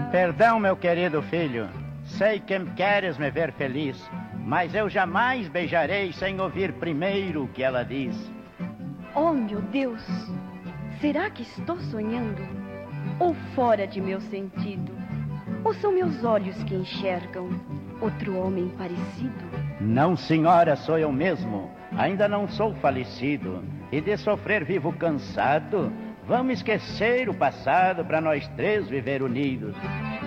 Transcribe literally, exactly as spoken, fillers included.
Perdão, meu querido filho, sei que queres me ver feliz, mas eu jamais beijarei sem ouvir primeiro o que ela diz. Oh, meu Deus, será que estou sonhando? Ou fora de meu sentido? Ou são meus olhos que enxergam outro homem parecido? Não, senhora, sou eu mesmo, ainda não sou falecido, e de sofrer vivo cansado, vamos esquecer o passado para nós três viver unidos.